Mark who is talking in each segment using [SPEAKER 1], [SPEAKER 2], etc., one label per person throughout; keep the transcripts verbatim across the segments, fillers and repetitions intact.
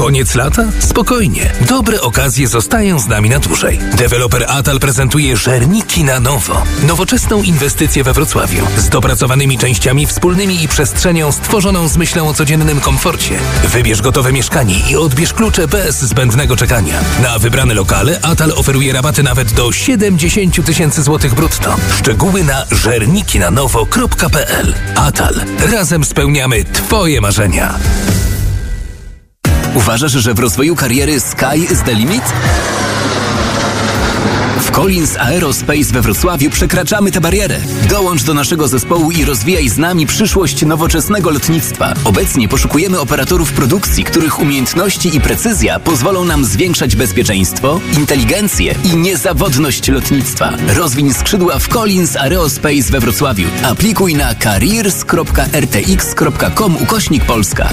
[SPEAKER 1] Koniec lata? Spokojnie. Dobre okazje zostają z nami na dłużej. Deweloper Atal prezentuje Żerniki na nowo. Nowoczesną inwestycję we Wrocławiu. Z dopracowanymi częściami wspólnymi i przestrzenią stworzoną z myślą o codziennym komforcie. Wybierz gotowe mieszkanie i odbierz klucze bez zbędnego czekania. Na wybrane lokale Atal oferuje rabaty nawet do siedemdziesiąt tysięcy złotych brutto. Szczegóły na żernikinanowo kropka p l. Atal. Razem spełniamy Twoje marzenia.
[SPEAKER 2] Uważasz, że w rozwoju kariery sky is the limit? W Collins Aerospace we Wrocławiu przekraczamy tę barierę. Dołącz do naszego zespołu i rozwijaj z nami przyszłość nowoczesnego lotnictwa. Obecnie poszukujemy operatorów produkcji, których umiejętności i precyzja pozwolą nam zwiększać bezpieczeństwo, inteligencję i niezawodność lotnictwa. Rozwiń skrzydła w Collins Aerospace we Wrocławiu. Aplikuj na careers kropka r t x kropka com ukośnik Polska.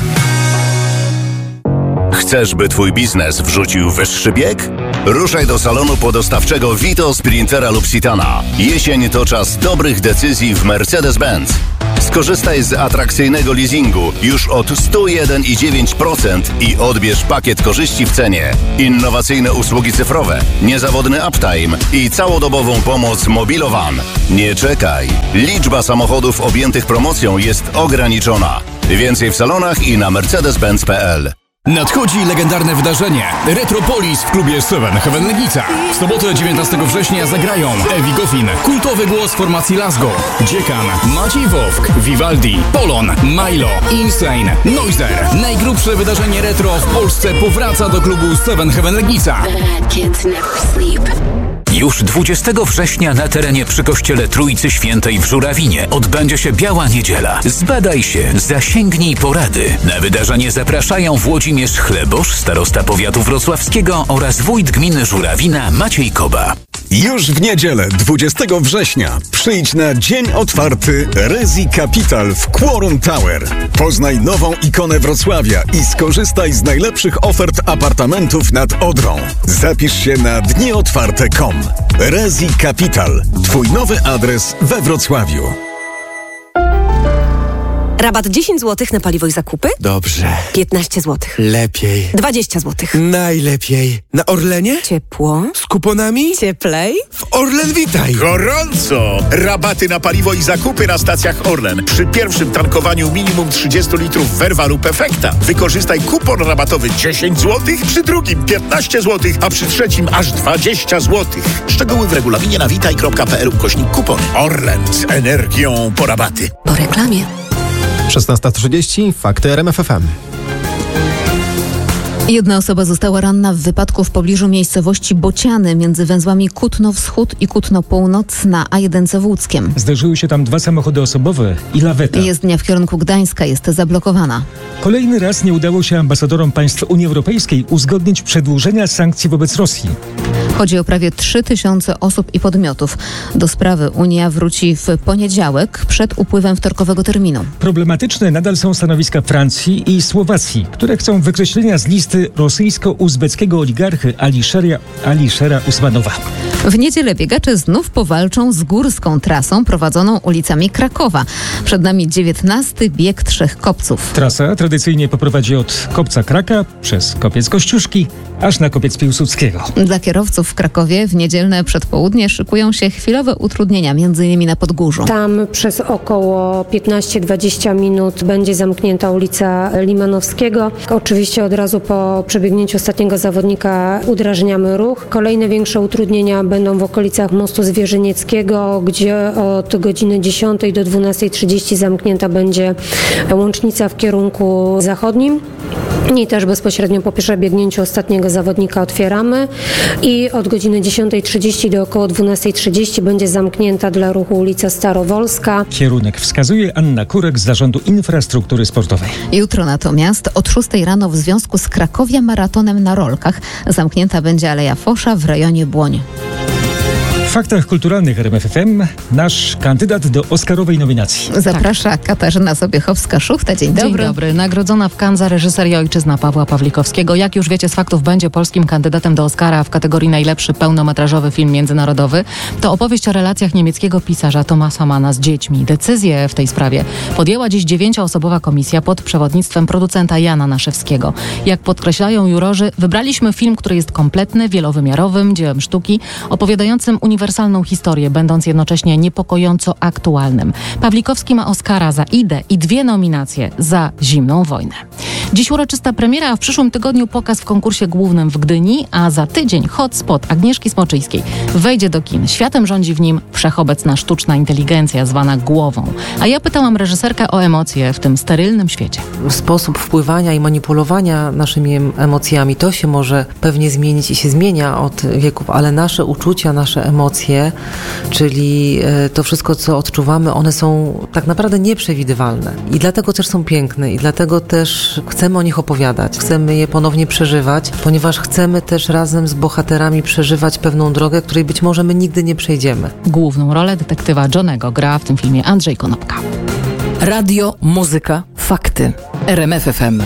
[SPEAKER 3] Chcesz, by twój biznes wrzucił wyższy bieg? Ruszaj do salonu podostawczego Vito, Sprintera lub Citana. Jesień to czas dobrych decyzji w Mercedes-Benz. Skorzystaj z atrakcyjnego leasingu już od sto jeden i dziewięć procent i odbierz pakiet korzyści w cenie. Innowacyjne usługi cyfrowe, niezawodny uptime i całodobową pomoc Mobilowan. Nie czekaj. Liczba samochodów objętych promocją jest ograniczona. Więcej w salonach i na mercedes benz kropka p l.
[SPEAKER 4] Nadchodzi legendarne wydarzenie Retropolis w klubie Seven Heaven Legnica. W sobotę dziewiętnastego września zagrają Evi Goffin, kultowy głos formacji Lasgo, Dziekan, Maciej Wowk, Vivaldi, Polon, Milo, Insane, Noiser. Najgrubsze wydarzenie retro w Polsce powraca do klubu Seven Heaven Legnica.
[SPEAKER 5] Już dwudziestego września na terenie przy kościele Trójcy Świętej w Żurawinie odbędzie się Biała Niedziela. Zbadaj się, zasięgnij porady. Na wydarzenie zapraszają Włodzimierz Chlebosz, starosta powiatu wrocławskiego oraz wójt gminy Żurawina Maciej Koba.
[SPEAKER 6] Już w niedzielę, dwudziestego września, przyjdź na dzień otwarty Resi Capital w Quorum Tower. Poznaj nową ikonę Wrocławia i skorzystaj z najlepszych ofert apartamentów nad Odrą. Zapisz się na dni otwarte kropka com. Resi Capital. Twój nowy adres we Wrocławiu.
[SPEAKER 7] Rabat dziesięć złotych na paliwo i zakupy?
[SPEAKER 8] Dobrze.
[SPEAKER 7] piętnaście złotych.
[SPEAKER 8] Lepiej.
[SPEAKER 7] dwadzieścia złotych.
[SPEAKER 8] Najlepiej. Na Orlenie?
[SPEAKER 7] Ciepło.
[SPEAKER 8] Z kuponami?
[SPEAKER 7] Cieplej.
[SPEAKER 8] W Orlen Witaj.
[SPEAKER 9] Gorąco! Rabaty na paliwo i zakupy na stacjach Orlen. Przy pierwszym tankowaniu minimum trzydzieści litrów Verva lub Efekta. Wykorzystaj kupon rabatowy dziesięć złotych, przy drugim piętnaście złotych, a przy trzecim aż dwadzieścia złotych. Szczegóły w regulaminie na witaj kropka p l ukośnik kupon. Orlen z energią po rabaty.
[SPEAKER 7] Po reklamie.
[SPEAKER 10] szesnasta trzydzieści, fakty R M F F M.
[SPEAKER 11] Jedna osoba została ranna w wypadku w pobliżu miejscowości Bociany między węzłami Kutno Wschód i Kutno Północ na A jeden w Łódzkiem.
[SPEAKER 12] Zderzyły się tam dwa samochody osobowe i laweta.
[SPEAKER 11] Jezdnia w kierunku Gdańska jest zablokowana.
[SPEAKER 12] Kolejny raz nie udało się ambasadorom państw Unii Europejskiej uzgodnić przedłużenia sankcji wobec Rosji.
[SPEAKER 11] Chodzi o prawie trzy tysiące osób i podmiotów. Do sprawy Unia wróci w poniedziałek przed upływem wtorkowego terminu.
[SPEAKER 12] Problematyczne nadal są stanowiska Francji i Słowacji, które chcą wykreślenia z listy rosyjsko-uzbeckiego oligarchy Aliszera, Aliszera Usmanowa.
[SPEAKER 11] W niedzielę biegacze znów powalczą z górską trasą prowadzoną ulicami Krakowa. Przed nami dziewiętnasty bieg Trzech Kopców.
[SPEAKER 12] Trasa tradycyjnie poprowadzi od Kopca Kraka przez Kopiec Kościuszki aż na Kopiec Piłsudskiego.
[SPEAKER 11] Dla kierowców w Krakowie w niedzielne przedpołudnie szykują się chwilowe utrudnienia, między innymi na Podgórzu.
[SPEAKER 13] Tam przez około piętnaście dwadzieścia minut będzie zamknięta ulica Limanowskiego. Oczywiście od razu po przebiegnięciu ostatniego zawodnika udrażniamy ruch. Kolejne większe utrudnienia będą w okolicach mostu Zwierzynieckiego, gdzie od godziny dziesiątej do dwunastej trzydzieści zamknięta będzie łącznica w kierunku zachodnim. I też bezpośrednio po przebiegnięciu ostatniego zawodnika otwieramy i od godziny dziesiątej trzydzieści do około dwunastej trzydzieści będzie zamknięta dla ruchu ulica Starowolska.
[SPEAKER 12] Kierunek wskazuje Anna Kurek z Zarządu Infrastruktury Sportowej.
[SPEAKER 11] Jutro natomiast od szóstej rano w związku z Krakowia Maratonem na rolkach zamknięta będzie Aleja Fosza w rejonie Błoń.
[SPEAKER 12] faktach kulturalnych R M F F M nasz kandydat do Oscarowej nominacji.
[SPEAKER 11] Zaprasza tak. Katarzyna Sobiechowska-Szuchta. Dzień dobry.
[SPEAKER 14] Dzień dobry. Nagrodzona w Cannes za reżyserię Ojczyzna Pawła Pawlikowskiego. Jak już wiecie z faktów, będzie polskim kandydatem do Oscara w kategorii najlepszy pełnometrażowy film międzynarodowy. To opowieść o relacjach niemieckiego pisarza Thomasa Manna z dziećmi. Decyzję w tej sprawie podjęła dziś dziewięcioosobowa komisja pod przewodnictwem producenta Jana Naszewskiego. Jak podkreślają jurorzy, wybraliśmy film, który jest kompletny, wielowymiarowym dziełem sztuki, opowiadającym uniwersalną historię, będąc jednocześnie niepokojąco aktualnym. Pawlikowski ma Oscara za Idę i dwie nominacje za Zimną wojnę. Dziś uroczysta premiera, a w przyszłym tygodniu pokaz w konkursie głównym w Gdyni, a za tydzień hotspot Agnieszki Smoczyńskiej wejdzie do kin. Światem rządzi w nim wszechobecna sztuczna inteligencja zwana głową. A ja pytałam reżyserkę o emocje w tym sterylnym świecie.
[SPEAKER 15] Sposób wpływania i manipulowania naszymi emocjami, to się może pewnie zmienić i się zmienia od wieków, ale nasze uczucia, nasze emocje, czyli to wszystko, co odczuwamy, one są tak naprawdę nieprzewidywalne. I dlatego też są piękne i dlatego też chcemy o nich opowiadać, chcemy je ponownie przeżywać, ponieważ chcemy też razem z bohaterami przeżywać pewną drogę, której być może my nigdy nie przejdziemy.
[SPEAKER 14] Główną rolę detektywa Johnego gra w tym filmie Andrzej Konopka.
[SPEAKER 16] Radio, muzyka, fakty. R M F F M.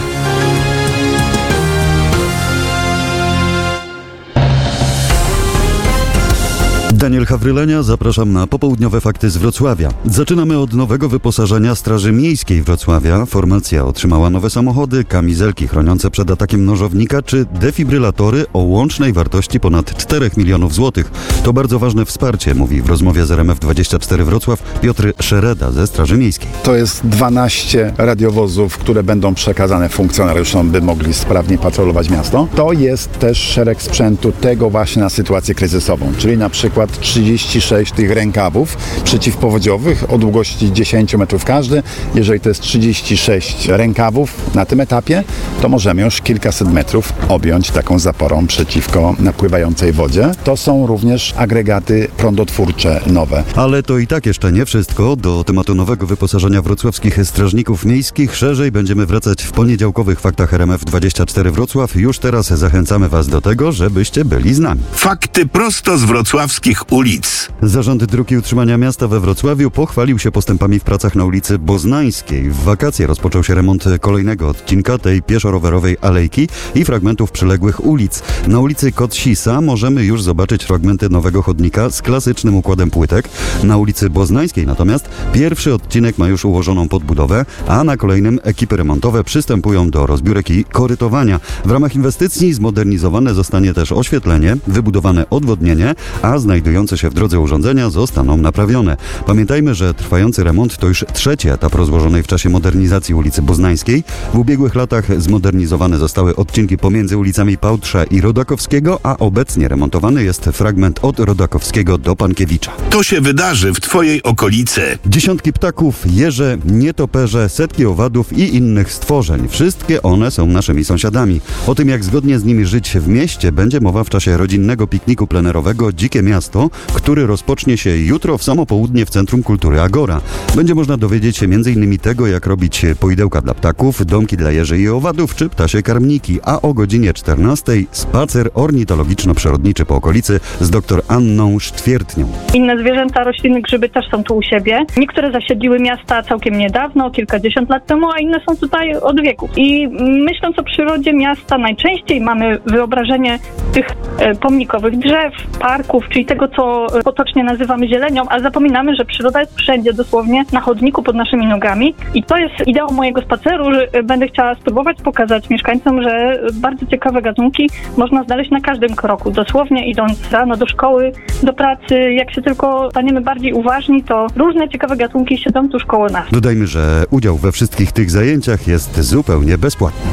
[SPEAKER 17] Daniel Hawrylenia, zapraszam na popołudniowe fakty z Wrocławia. Zaczynamy od nowego wyposażenia Straży Miejskiej Wrocławia. Formacja otrzymała nowe samochody, kamizelki chroniące przed atakiem nożownika czy defibrylatory o łącznej wartości ponad czterech milionów złotych. To bardzo ważne wsparcie, mówi w rozmowie z R M F dwadzieścia cztery Wrocław Piotr Szereda ze Straży Miejskiej.
[SPEAKER 18] To jest dwanaście radiowozów, które będą przekazane funkcjonariuszom, by mogli sprawnie patrolować miasto. To jest też szereg sprzętu tego właśnie na sytuację kryzysową, czyli na przykład trzydzieści sześć tych rękawów przeciwpowodziowych o długości dziesięć metrów każdy. Jeżeli to jest trzydzieści sześć rękawów na tym etapie, to możemy już kilkaset metrów objąć taką zaporą przeciwko napływającej wodzie. To są również agregaty prądotwórcze nowe.
[SPEAKER 17] Ale to i tak jeszcze nie wszystko. Do tematu nowego wyposażenia wrocławskich strażników miejskich szerzej będziemy wracać w poniedziałkowych faktach R M F dwadzieścia cztery Wrocław. Już teraz zachęcamy Was do tego, żebyście byli z nami.
[SPEAKER 9] Fakty prosto z wrocławskich ulic.
[SPEAKER 17] Zarząd Dróg i Utrzymania Miasta we Wrocławiu pochwalił się postępami w pracach na ulicy Boznańskiej. W wakacje rozpoczął się remont kolejnego odcinka tej pieszo-rowerowej alejki i fragmentów przyległych ulic. Na ulicy Kotsisa możemy już zobaczyć fragmenty nowego chodnika z klasycznym układem płytek. Na ulicy Boznańskiej natomiast pierwszy odcinek ma już ułożoną podbudowę, a na kolejnym ekipy remontowe przystępują do rozbiórek i korytowania. W ramach inwestycji zmodernizowane zostanie też oświetlenie, wybudowane odwodnienie, a znajdujące się w drodze urządzenia zostaną naprawione. Pamiętajmy, że trwający remont to już trzeci etap rozłożonej w czasie modernizacji ulicy Boznańskiej. W ubiegłych latach zmodernizowane zostały odcinki pomiędzy ulicami Pałtrza i Rodakowskiego, a obecnie remontowany jest fragment od Rodakowskiego do Pankiewicza.
[SPEAKER 9] To się wydarzy w Twojej okolicy.
[SPEAKER 17] Dziesiątki ptaków, jeże, nietoperze, setki owadów i innych stworzeń. Wszystkie one są naszymi sąsiadami. O tym, jak zgodnie z nimi żyć w mieście, będzie mowa w czasie rodzinnego pikniku plenerowego Dzikie Miasto, który rozpocznie się jutro w samo południe w Centrum Kultury Agora. Będzie można dowiedzieć się między innymi tego, jak robić poidełka dla ptaków, domki dla jeży i owadów, czy ptasie karmniki, a o godzinie czternastej spacer ornitologiczno-przyrodniczy po okolicy z dr Anną Sztwiertnią.
[SPEAKER 19] Inne zwierzęta, rośliny, grzyby też są tu u siebie. Niektóre zasiedliły miasta całkiem niedawno, kilkadziesiąt lat temu, a inne są tutaj od wieków. I myśląc o przyrodzie miasta, najczęściej mamy wyobrażenie tych e, pomnikowych drzew, parków, czyli tego, co potocznie nazywamy zielenią, a zapominamy, że przyroda jest wszędzie, dosłownie na chodniku pod naszymi nogami. I to jest ideał mojego spaceru, że będę chciała spróbować pokazać mieszkańcom, że bardzo ciekawe gatunki można znaleźć na każdym kroku. Dosłownie idąc rano do szkoły, do pracy, jak się tylko staniemy bardziej uważni, to różne ciekawe gatunki siedzą tuż koło nas.
[SPEAKER 17] Dodajmy, że udział we wszystkich tych zajęciach jest zupełnie bezpłatny.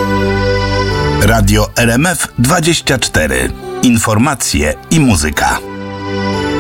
[SPEAKER 9] Radio R M F dwadzieścia cztery. Informacje i muzyka.